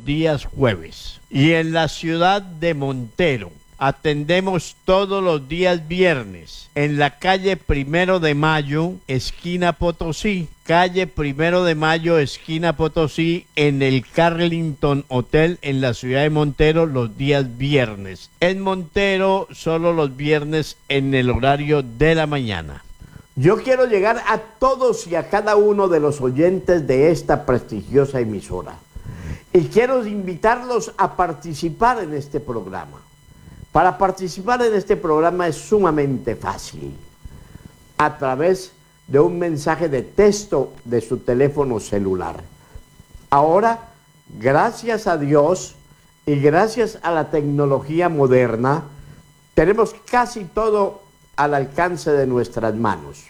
los días jueves. Y en la ciudad de Montero atendemos todos los días viernes en la calle 1 de Mayo, esquina Potosí. Calle 1 de Mayo, esquina Potosí, en el Carlington Hotel en la ciudad de Montero los días viernes. En Montero solo los viernes en el horario de la mañana. Yo quiero llegar a todos y a cada uno de los oyentes de esta prestigiosa emisora. Y quiero invitarlos a participar en este programa. Para participar en este programa es sumamente fácil. A través de un mensaje de texto de su teléfono celular. Ahora, gracias a Dios y gracias a la tecnología moderna, tenemos casi todo al alcance de nuestras manos.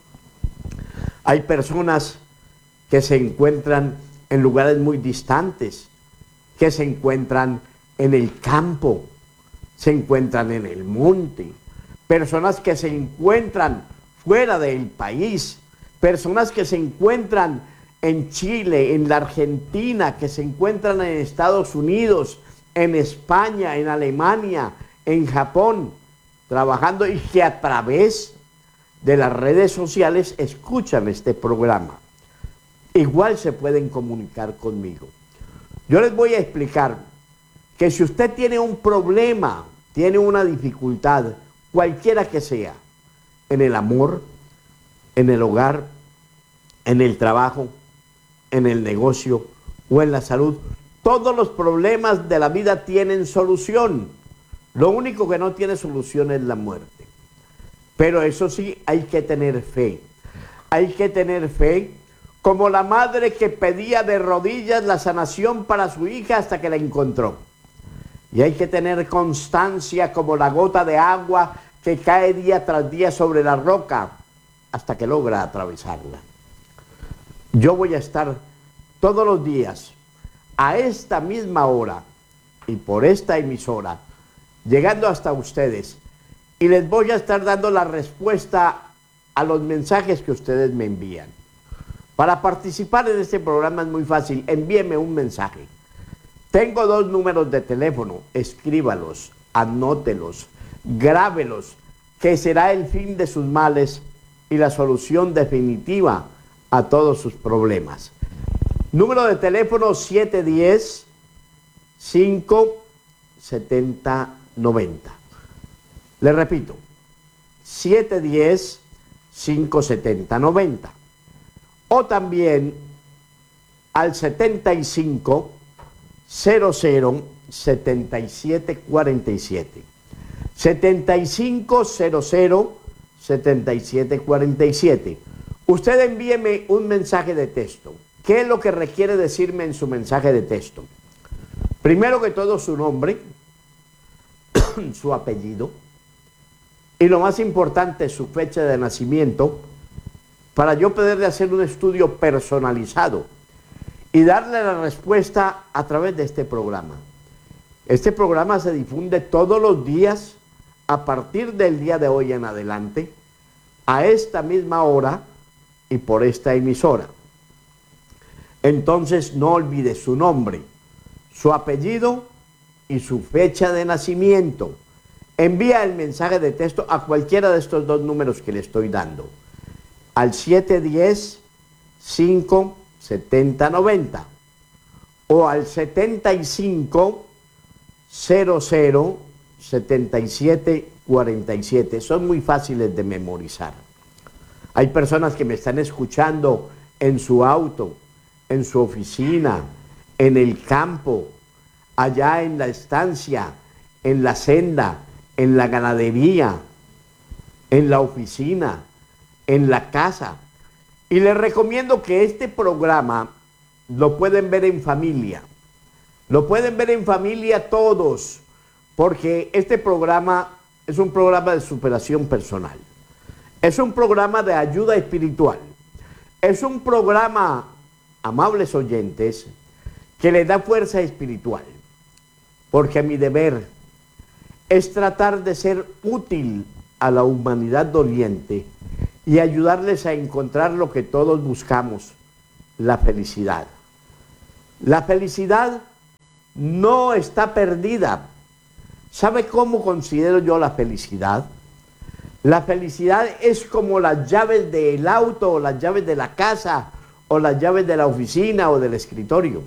Hay personas que se encuentran en lugares muy distantes, que se encuentran en el campo, se encuentran en el monte, personas que se encuentran fuera del país, personas que se encuentran en Chile, en la Argentina, que se encuentran en Estados Unidos, en España, en Alemania, en Japón, trabajando y que a través de las redes sociales escuchan este programa. Igual se pueden comunicar conmigo. Yo les voy a explicar que si usted tiene un problema, tiene una dificultad, cualquiera que sea, en el amor, en el hogar, en el trabajo, en el negocio o en la salud, todos los problemas de la vida tienen solución. Lo único que no tiene solución es la muerte. Pero eso sí, hay que tener fe. Hay que tener fe como la madre que pedía de rodillas la sanación para su hija hasta que la encontró. Y hay que tener constancia como la gota de agua que cae día tras día sobre la roca hasta que logra atravesarla. Yo voy a estar todos los días a esta misma hora y por esta emisora llegando hasta ustedes y les voy a estar dando la respuesta a los mensajes que ustedes me envían. Para participar en este programa es muy fácil, envíeme un mensaje. Tengo 2 números de teléfono, escríbalos, anótelos, grábelos, que será el fin de sus males y la solución definitiva a todos sus problemas. Número de teléfono 710-570-90. Le repito, 710-570-90. O también al 75 00 7747. 75 00 7747. Usted envíeme un mensaje de texto. ¿Qué es lo que requiere decirme en su mensaje de texto? Primero que todo, su nombre, su apellido y lo más importante, su fecha de nacimiento, para yo poderle hacer un estudio personalizado y darle la respuesta a través de este programa. Este programa se difunde todos los días a partir del día de hoy en adelante, a esta misma hora y por esta emisora. Entonces no olvide su nombre, su apellido y su fecha de nacimiento. Envía el mensaje de texto a cualquiera de estos 2 números que le estoy dando. Al 710-570-90 o al 75 00 7747. Son muy fáciles de memorizar. Hay personas que me están escuchando en su auto, en su oficina, en el campo, allá en la estancia, en la senda, en la ganadería, en la oficina, en la casa. Y les recomiendo que este programa lo pueden ver en familia. Lo pueden ver en familia todos, porque este programa es un programa de superación personal. Es un programa de ayuda espiritual. Es un programa, amables oyentes, que le da fuerza espiritual. Porque mi deber es tratar de ser útil a la humanidad doliente y ayudarles a encontrar lo que todos buscamos, la felicidad. La felicidad no está perdida. ¿Sabe cómo considero yo la felicidad? La felicidad es como las llaves del auto, o las llaves de la casa, o las llaves de la oficina o del escritorio.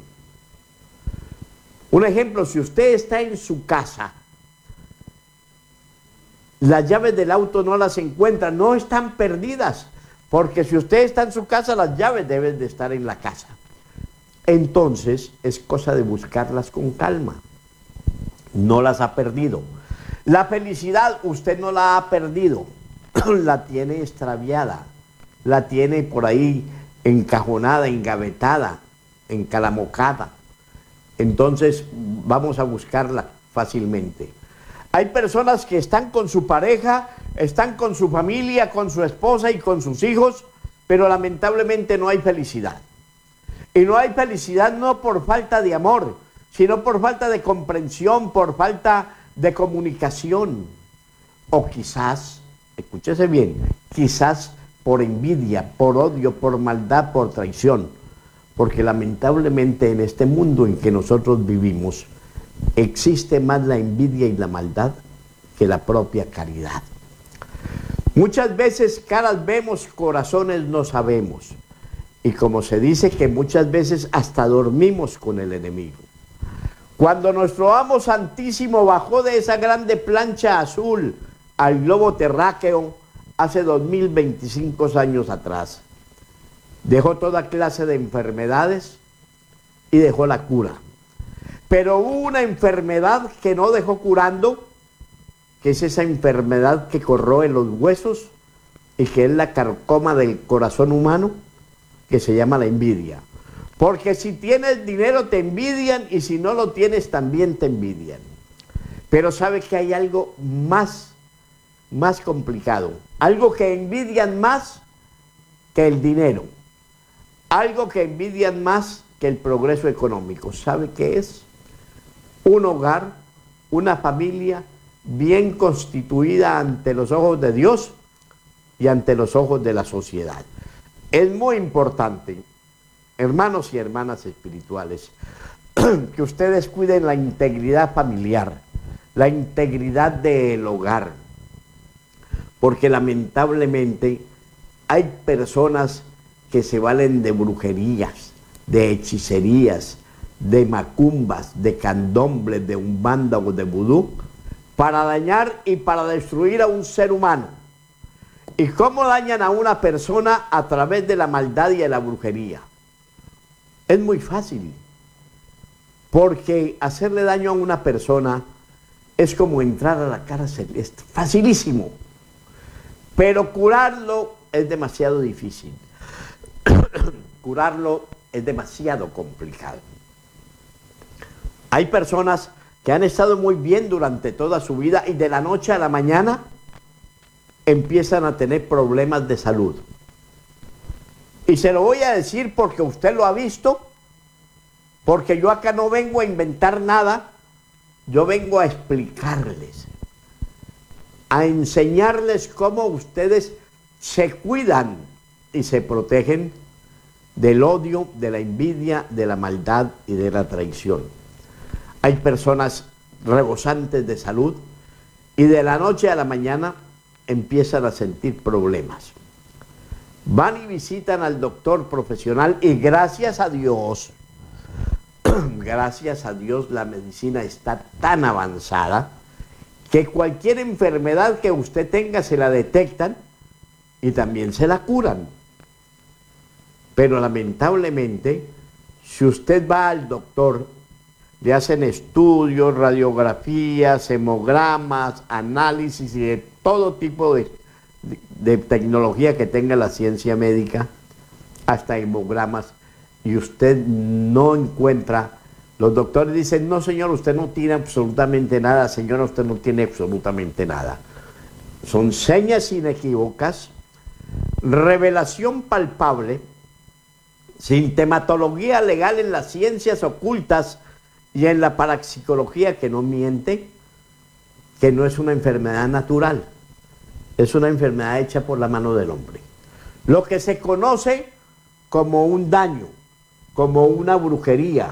Un ejemplo, si usted está en su casa, las llaves del auto no las encuentra, no están perdidas, porque si usted está en su casa, las llaves deben de estar en la casa. Entonces, es cosa de buscarlas con calma. No las ha perdido. La felicidad usted no la ha perdido, la tiene extraviada, la tiene por ahí encajonada, engavetada, encalamocada. Entonces vamos a buscarla fácilmente. Hay personas que están con su pareja, están con su familia, con su esposa y con sus hijos, pero lamentablemente no hay felicidad. Y no hay felicidad no por falta de amor, sino por falta de comprensión, por falta de comunicación. O quizás, escúchese bien, quizás por envidia, por odio, por maldad, por traición. Porque lamentablemente en este mundo en que nosotros vivimos, existe más la envidia y la maldad que la propia caridad. Muchas veces caras vemos, corazones no sabemos. Y como se dice que muchas veces hasta dormimos con el enemigo. Cuando nuestro amo santísimo bajó de esa grande plancha azul al globo terráqueo hace 2025 años atrás, dejó toda clase de enfermedades y dejó la cura. Pero hubo una enfermedad que no dejó curando, que es esa enfermedad que corroe los huesos y que es la carcoma del corazón humano, que se llama la envidia. Porque si tienes dinero te envidian y si no lo tienes también te envidian. Pero sabe que hay algo más complicado, algo que envidian más que el dinero, algo que envidian más que el progreso económico. ¿Sabe qué es? Un hogar, una familia bien constituida ante los ojos de Dios y ante los ojos de la sociedad. Es muy importante, hermanos y hermanas espirituales, que ustedes cuiden la integridad familiar, la integridad del hogar, porque lamentablemente hay personas que se valen de brujerías, de hechicerías, de macumbas, de candombres, de umbanda o de vudú, para dañar y para destruir a un ser humano. ¿Y cómo dañan a una persona? A través de la maldad y de la brujería. Es muy fácil, porque hacerle daño a una persona es como entrar a la cárcel, es facilísimo, pero curarlo es demasiado difícil. Curarlo es demasiado complicado. Hay personas que han estado muy bien durante toda su vida y de la noche a la mañana empiezan a tener problemas de salud. Y se lo voy a decir porque usted lo ha visto, porque yo acá no vengo a inventar nada, yo vengo a explicarles, a enseñarles cómo ustedes se cuidan y se protegen del odio, de la envidia, de la maldad y de la traición. Hay personas rebosantes de salud y de la noche a la mañana empiezan a sentir problemas. Van y visitan al doctor profesional y gracias a Dios, la medicina está tan avanzada que cualquier enfermedad que usted tenga se la detectan y también se la curan. Pero lamentablemente, si usted va al doctor, le hacen estudios, radiografías, hemogramas, análisis y de todo tipo de tecnología que tenga la ciencia médica, hasta hemogramas, y usted no encuentra, los doctores dicen, no señor, usted no tiene absolutamente nada, señora, usted no tiene absolutamente nada. Son señas inequívocas, revelación palpable, sintomatología legal en las ciencias ocultas y en la parapsicología que no miente, que no es una enfermedad natural, es una enfermedad hecha por la mano del hombre. Lo que se conoce como un daño, como una brujería,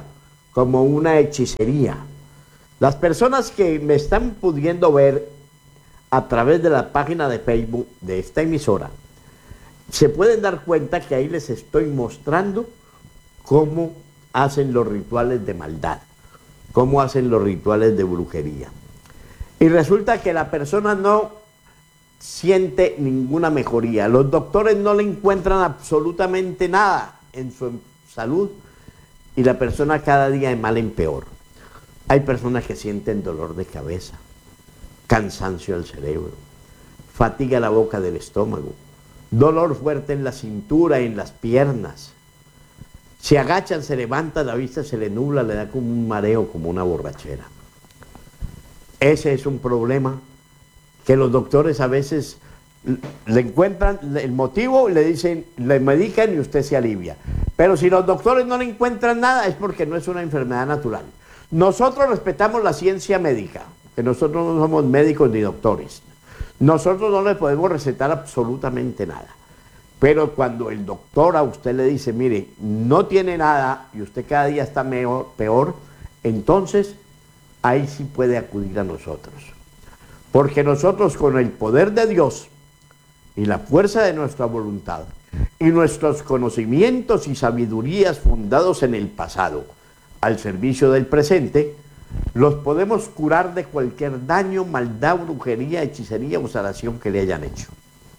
como una hechicería. Las personas que me están pudiendo ver a través de la página de Facebook de esta emisora, se pueden dar cuenta que ahí les estoy mostrando cómo hacen los rituales de maldad, cómo hacen los rituales de brujería. Y resulta que la persona no siente ninguna mejoría. Los doctores no le encuentran absolutamente nada en su salud y la persona cada día de mal en peor. Hay personas que sienten dolor de cabeza, cansancio del cerebro, fatiga en la boca del estómago, dolor fuerte en la cintura, en las piernas. Se agachan, se levantan, la vista se le nubla, le da como un mareo, como una borrachera. Ese es un problema que los doctores a veces le encuentran el motivo, le dicen, le medican y usted se alivia. Pero si los doctores no le encuentran nada es porque no es una enfermedad natural. Nosotros respetamos la ciencia médica, que nosotros no somos médicos ni doctores. Nosotros no le podemos recetar absolutamente nada. Pero cuando el doctor a usted le dice, mire, no tiene nada y usted cada día está peor, entonces ahí sí puede acudir a nosotros. Porque nosotros con el poder de Dios y la fuerza de nuestra voluntad y nuestros conocimientos y sabidurías fundados en el pasado al servicio del presente, los podemos curar de cualquier daño, maldad, brujería, hechicería o sanación que le hayan hecho.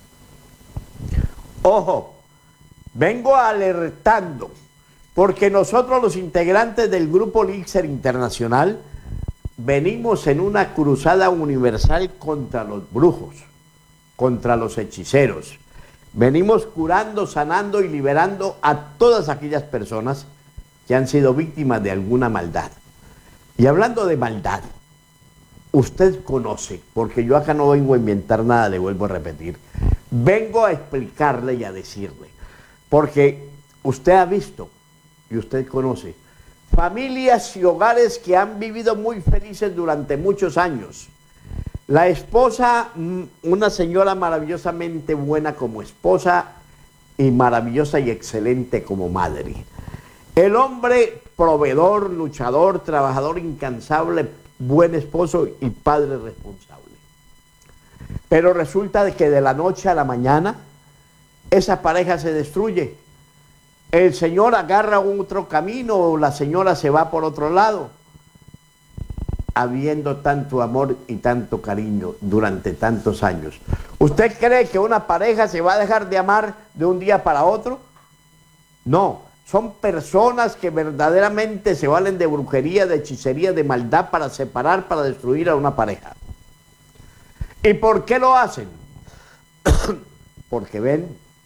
Ojo, vengo alertando, porque nosotros los integrantes del Grupo Elixir Internacional venimos en una cruzada universal contra los brujos, contra los hechiceros. Venimos curando, sanando y liberando a todas aquellas personas que han sido víctimas de alguna maldad. Y hablando de maldad, usted conoce, porque yo acá no vengo a inventar nada, le vuelvo a repetir. Vengo a explicarle y a decirle, porque usted ha visto y usted conoce familias y hogares que han vivido muy felices durante muchos años. La esposa, una señora maravillosamente buena como esposa y maravillosa y excelente como madre. El hombre proveedor, luchador, trabajador incansable, buen esposo y padre responsable. Pero resulta de que de la noche a la mañana esa pareja se destruye. El señor agarra otro camino o la señora se va por otro lado, habiendo tanto amor y tanto cariño durante tantos años. ¿Usted cree que una pareja se va a dejar de amar de un día para otro? No, son personas que verdaderamente se valen de brujería, de hechicería, de maldad para separar, para destruir a una pareja. ¿Y por qué lo hacen? Porque ven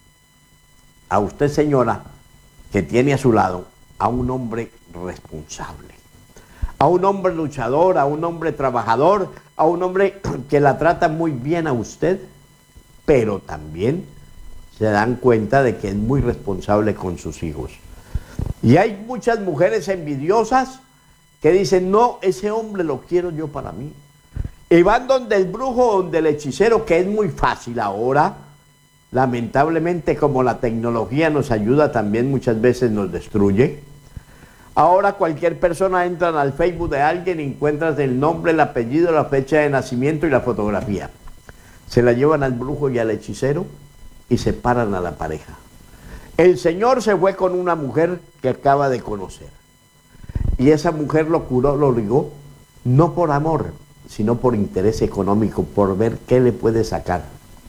a usted, señora, que tiene a su lado a un hombre responsable, a un hombre luchador, a un hombre trabajador, a un hombre que la trata muy bien a usted, pero también se dan cuenta de que es muy responsable con sus hijos. Y hay muchas mujeres envidiosas que dicen, no, ese hombre lo quiero yo para mí. Y van donde el brujo, donde el hechicero, que es muy fácil ahora. Lamentablemente, como la tecnología nos ayuda, también muchas veces nos destruye. Ahora cualquier persona entra al Facebook de alguien y encuentras el nombre, el apellido, la fecha de nacimiento y la fotografía. Se la llevan al brujo y al hechicero y separan a la pareja. El señor se fue con una mujer que acaba de conocer. Y esa mujer lo curó, lo ligó, no por amor, sino por interés económico, por ver qué le puede sacar.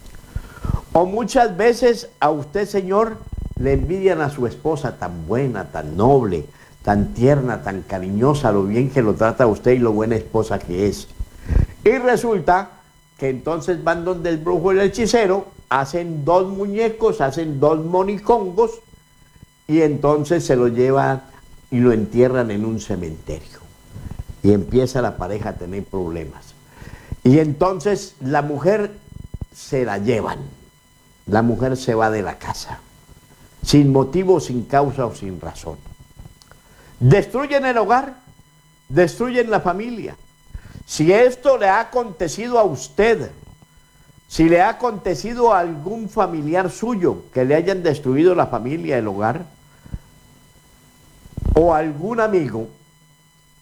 O muchas veces a usted, señor, le envidian a su esposa tan buena, tan noble, tan tierna, tan cariñosa, lo bien que lo trata a usted y lo buena esposa que es. Y resulta que entonces van donde el brujo y el hechicero, hacen dos muñecos, hacen dos monicongos y entonces se lo llevan y lo entierran en un cementerio. Y empieza la pareja a tener problemas. Y entonces la mujer se la llevan. La mujer se va de la casa, sin motivo, sin causa o sin razón. Destruyen el hogar, destruyen la familia. Si esto le ha acontecido a usted, si le ha acontecido a algún familiar suyo que le hayan destruido la familia, el hogar, o algún amigo,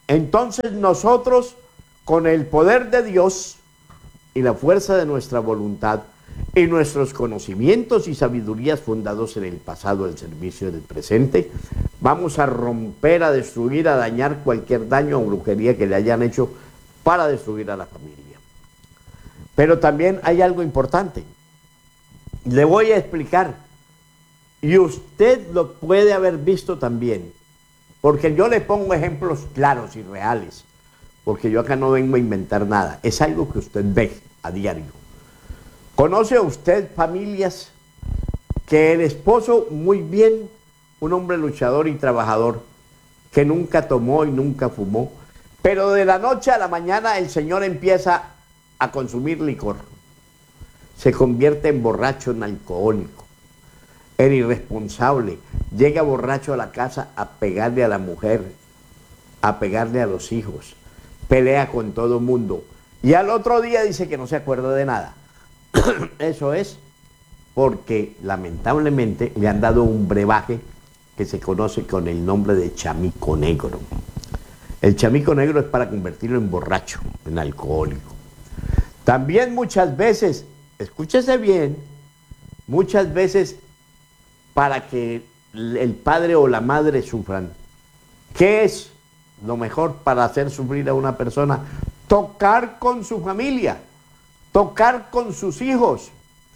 Entonces nosotros, con el poder de Dios y la fuerza de nuestra voluntad y nuestros conocimientos y sabidurías fundados en el pasado, el servicio del presente, vamos a romper, a destruir, a dañar cualquier daño o brujería que le hayan hecho para destruir a la familia. Pero también hay algo importante. Le voy a explicar. Y usted lo puede haber visto también. Porque yo le pongo ejemplos claros y reales. Porque yo acá no vengo a inventar nada. Es algo que usted ve a diario. ¿Conoce usted familias que el esposo, muy bien, un hombre luchador y trabajador, que nunca tomó y nunca fumó, pero de la noche a la mañana el señor empieza a consumir licor, se convierte en borracho, en alcohólico, en irresponsable, llega borracho a la casa a pegarle a la mujer, a pegarle a los hijos, pelea con todo el mundo y al otro día dice que no se acuerda de nada? Eso es porque lamentablemente le han dado un brebaje que se conoce con el nombre de chamico negro. El chamico negro es para convertirlo en borracho, en alcohólico. También muchas veces, escúchese bien, muchas veces para que el padre o la madre sufran. ¿Qué es lo mejor para hacer sufrir a una persona? Tocar con su familia, tocar con sus hijos.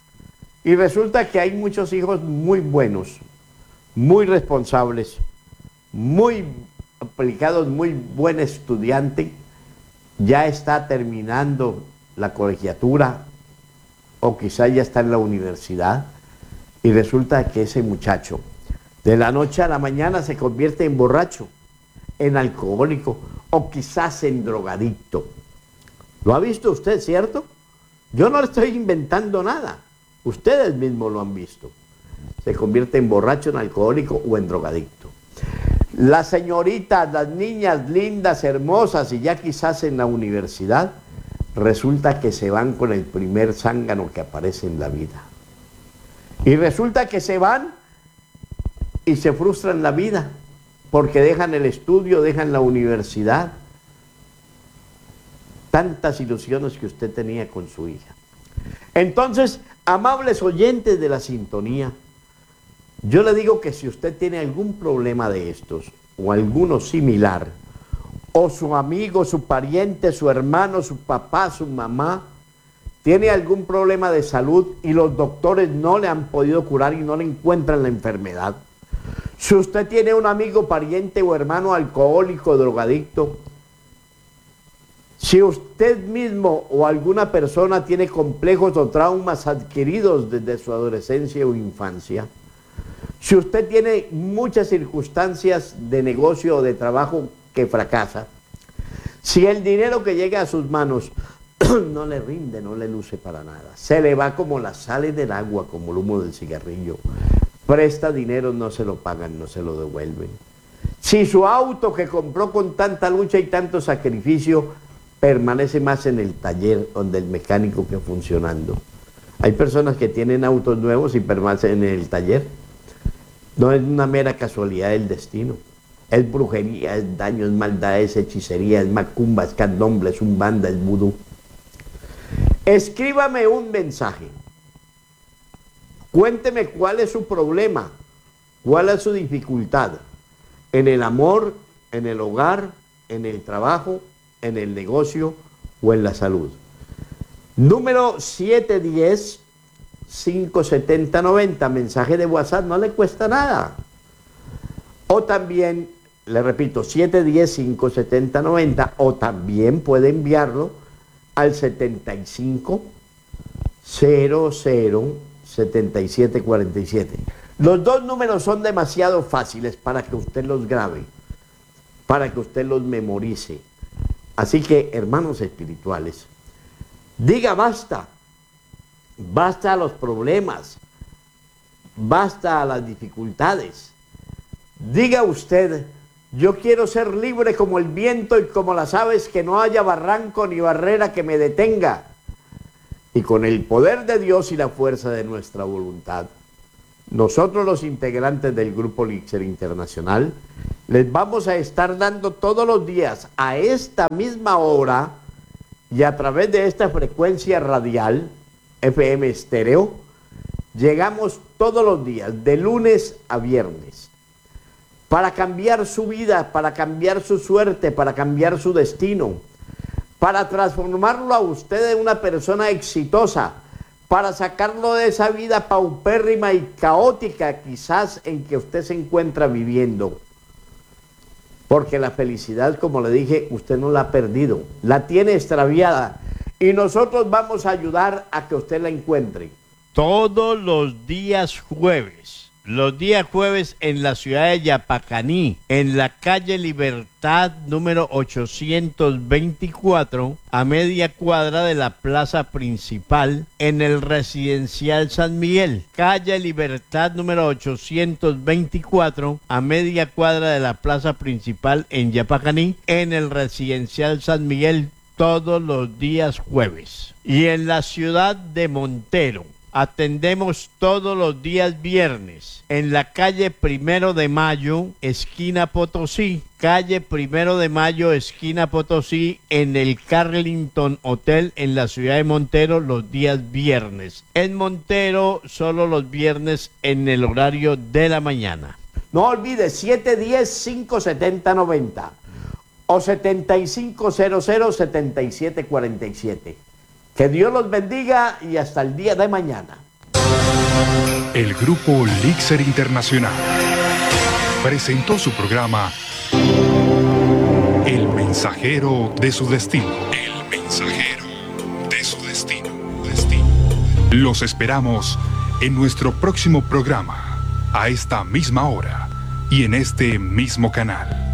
Y resulta que hay muchos hijos muy buenos, muy responsables, muy aplicados, muy buen estudiante, ya está terminando la colegiatura o quizá ya está en la universidad y resulta que ese muchacho de la noche a la mañana se convierte en borracho, en alcohólico o quizás en drogadicto. ¿Lo ha visto usted, cierto? Yo no le estoy inventando nada. Ustedes mismos lo han visto. Se convierte en borracho, en alcohólico o en drogadicto. Las señoritas, las niñas lindas, hermosas y ya quizás en la universidad, resulta que se van con el primer zángano que aparece en la vida. Y resulta que se van y se frustran la vida porque dejan el estudio, dejan la universidad. Tantas ilusiones que usted tenía con su hija. Entonces, amables oyentes de la sintonía, yo le digo que si usted tiene algún problema de estos o alguno similar, o su amigo, su pariente, su hermano, su papá, su mamá, tiene algún problema de salud y los doctores no le han podido curar y no le encuentran la enfermedad. Si usted tiene un amigo, pariente o hermano alcohólico, drogadicto, si usted mismo o alguna persona tiene complejos o traumas adquiridos desde su adolescencia o infancia, si usted tiene muchas circunstancias de negocio o de trabajo que fracasa, si el dinero que llega a sus manos no le rinde, no le luce para nada, se le va como la sal del agua, como el humo del cigarrillo, presta dinero, no se lo pagan, no se lo devuelven. Si su auto que compró con tanta lucha y tanto sacrificio permanece más en el taller donde el mecánico que funcionando. Hay personas que tienen autos nuevos y permanecen en el taller. No es una mera casualidad del destino. Es brujería, es daño, es maldad, es hechicería, es macumba, es candomblé, es umbanda, es vudú. Escríbame un mensaje. Cuénteme cuál es su problema, cuál es su dificultad en el amor, en el hogar, en el trabajo, en el negocio o en la salud. Número 710-570-90, mensaje de WhatsApp, no le cuesta nada. O también, le repito, 710-570-90, o también puede enviarlo al 7500-7747. Los dos números son demasiado fáciles para que usted los grabe, para que usted los memorice. Así que, hermanos espirituales, diga basta, basta a los problemas, basta a las dificultades. Diga usted, yo quiero ser libre como el viento y como las aves, que no haya barranco ni barrera que me detenga. Y con el poder de Dios y la fuerza de nuestra voluntad, nosotros los integrantes del Grupo Elixir Internacional Les vamos a estar dando todos los días a esta misma hora y a través de esta frecuencia radial, FM estéreo, llegamos todos los días, de lunes a viernes, para cambiar su vida, para cambiar su suerte, para cambiar su destino, para transformarlo a usted en una persona exitosa, para sacarlo de esa vida paupérrima y caótica quizás en que usted se encuentra viviendo. Porque la felicidad, como le dije, usted no la ha perdido, la tiene extraviada y nosotros vamos a ayudar a que usted la encuentre. Todos los días jueves en la ciudad de Yapacaní, en la calle Libertad número 824, a media cuadra de la plaza principal, en el residencial San Miguel. Calle Libertad número 824, a media cuadra de la plaza principal en Yapacaní, en el residencial San Miguel, todos los días jueves. Y en la ciudad de Montero, atendemos todos los días viernes en la calle 1 de Mayo, esquina Potosí. Calle 1 de Mayo, esquina Potosí, en el Carlington Hotel en la ciudad de Montero los días viernes. En Montero solo los viernes en el horario de la mañana. No olvide 710-570-90 o 7500-7747. Que Dios los bendiga y hasta el día de mañana. El Grupo Elixir Internacional presentó su programa El Mensajero de su Destino. El Mensajero de su Destino. Los esperamos en nuestro próximo programa, a esta misma hora y en este mismo canal.